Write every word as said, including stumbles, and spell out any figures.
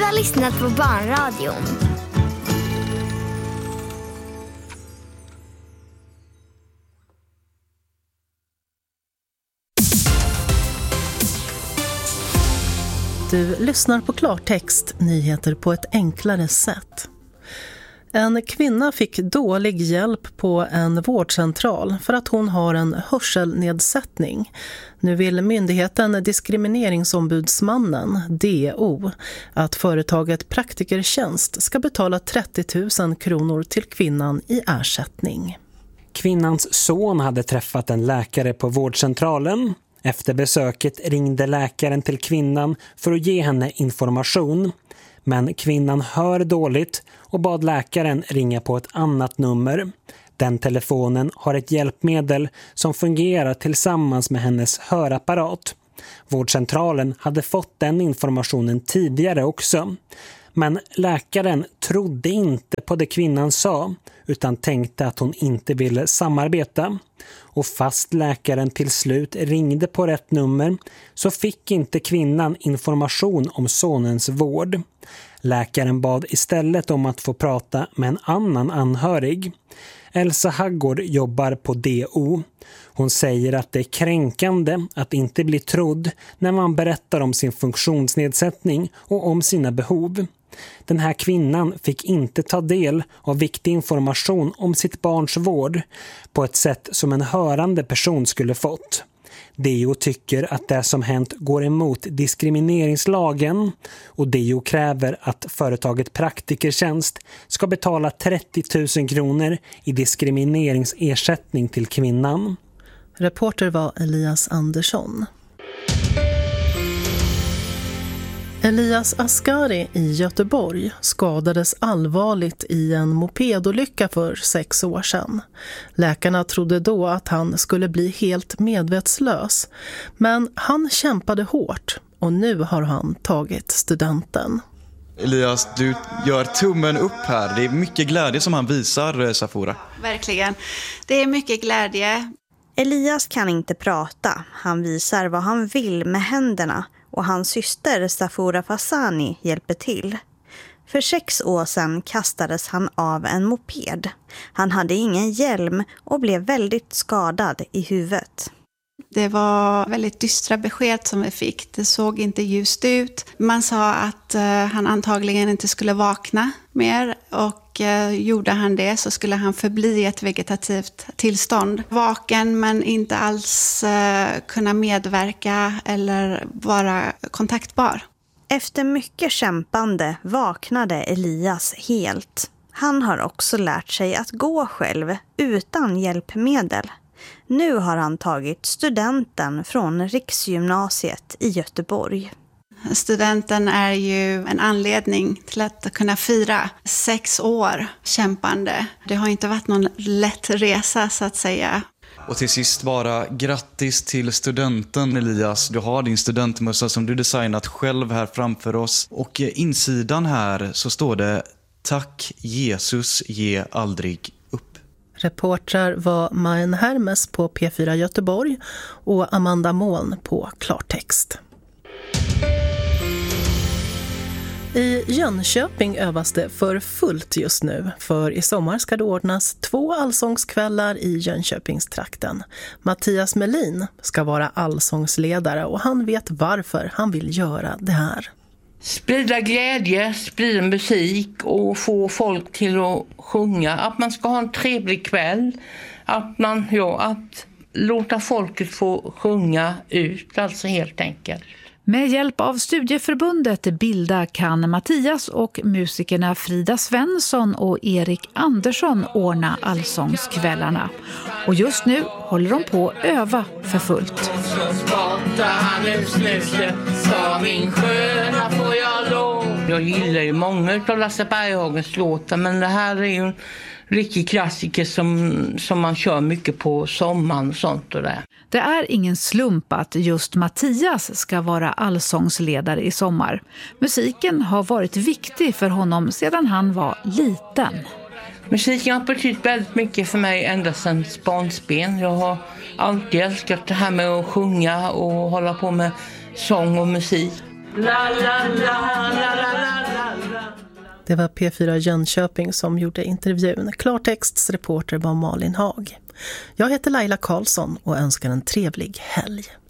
har lyssnat på Barnradion. Du lyssnar på Klartext, nyheter på ett enklare sätt. En kvinna fick dålig hjälp på en vårdcentral för att hon har en hörselnedsättning. Nu vill myndigheten Diskrimineringsombudsmannen, D O, att företaget Praktikertjänst ska betala trettio tusen kronor till kvinnan i ersättning. Kvinnans son hade träffat en läkare på vårdcentralen. Efter besöket ringde läkaren till kvinnan för att ge henne information. Men kvinnan hör dåligt och bad läkaren ringa på ett annat nummer. Den telefonen har ett hjälpmedel som fungerar tillsammans med hennes hörapparat. Vårdcentralen hade fått den informationen tidigare också. Men läkaren trodde inte på det kvinnan sa utan tänkte att hon inte ville samarbeta. Och fast läkaren till slut ringde på rätt nummer så fick inte kvinnan information om sonens vård. Läkaren bad istället om att få prata med en annan anhörig. Elsa Haggård jobbar på D O. Hon säger att det är kränkande att inte bli trodd när man berättar om sin funktionsnedsättning och om sina behov. Den här kvinnan fick inte ta del av viktig information om sitt barns vård på ett sätt som en hörande person skulle fått. D O tycker att det som hänt går emot diskrimineringslagen och D O kräver att företaget Praktikertjänst ska betala trettio tusen kronor i diskrimineringsersättning till kvinnan. Reporter var Elias Andersson. Elias Ascari i Göteborg skadades allvarligt i en mopedolycka för sex år sedan. Läkarna trodde då att han skulle bli helt medvetslös, men han kämpade hårt och nu har han tagit studenten. Elias, du gör tummen upp här. Det är mycket glädje som han visar, Safora. Verkligen. Det är mycket glädje. Elias kan inte prata. Han visar vad han vill med händerna. Och hans syster Safora Fassani hjälper till. För sex år sedan kastades han av en moped. Han hade ingen hjälm och blev väldigt skadad i huvudet. Det var väldigt dystra besked som vi fick. Det såg inte ljust ut. Man sa att uh, han antagligen inte skulle vakna mer och uh, gjorde han det så skulle han förbli ett vegetativt tillstånd. Vaken men inte alls uh, kunna medverka eller vara kontaktbar. Efter mycket kämpande vaknade Elias helt. Han har också lärt sig att gå själv utan hjälpmedel. Nu har han tagit studenten från Riksgymnasiet i Göteborg. Studenten är ju en anledning till att kunna fira sex år kämpande. Det har inte varit någon lätt resa så att säga. Och till sist bara grattis till studenten, Elias. Du har din studentmössa som du designat själv här framför oss. Och insidan här så står det: tack Jesus, ge aldrig upp. Reportrar var Majen Hermes på P fyra Göteborg och Amanda Moln på Klartext. I Jönköping övas det för fullt just nu, för i sommar ska det ordnas två allsångskvällar i Jönköpingstrakten. Mattias Melin ska vara allsångsledare och han vet varför han vill göra det här. Sprida glädje, sprida musik och få folk till att sjunga. Att man ska ha en trevlig kväll. Att man, ja, att låta folket få sjunga ut, alltså helt enkelt. Med hjälp av studieförbundet Bilda kan Mattias och musikerna Frida Svensson och Erik Andersson ordna allsångskvällarna. Och just nu håller de på att öva för fullt. Jag gillar ju många av Lasse Berghagens låtar, men det här är ju en riktig klassiker som, som man kör mycket på sommaren och sånt och det. Det är ingen slump att just Mattias ska vara allsångsledare i sommar. Musiken har varit viktig för honom sedan han var liten. Musiken har betytt väldigt mycket för mig ända sedan barnsben. Jag har alltid älskat det här med att sjunga och hålla på med sång och musik. La, la, la, la, la, la, la. Det var P fyra Jönköping som gjorde intervjun. Klartexts reporter var Malin Haag. Jag heter Laila Karlsson och önskar en trevlig helg.